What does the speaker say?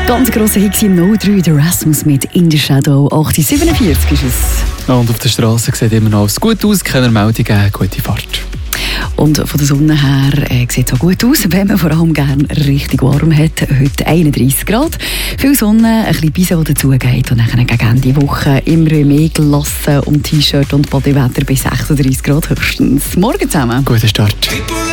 Ganz grosser Hit im No 3, der Rasmus mit In the Shadow. 8:47 ist es. Und auf der Straße sieht immer noch alles gut aus, keine Meldungen, gute Fahrt. Und von der Sonne her sieht es auch gut aus, wenn man vor allem gerne richtig warm hat. Heute 31 Grad. Viel Sonne, ein bisschen Bise, die dazugeht. Und dann gegen Ende Woche immer mehr gelassen und T-Shirt und Bodywetter bei 36 Grad höchstens. Morgen zusammen. Guten Start.